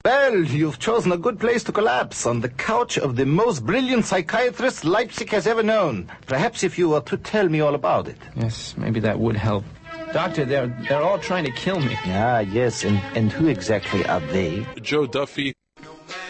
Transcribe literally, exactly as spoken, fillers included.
Well, you've chosen a good place to collapse, on the couch of the most brilliant psychiatrist Leipzig has ever known. Perhaps if you were to tell me all about it. Yes, maybe that would help. Doctor, they're they're all trying to kill me. Ah, yes, and, and who exactly are they? Joe Duffy.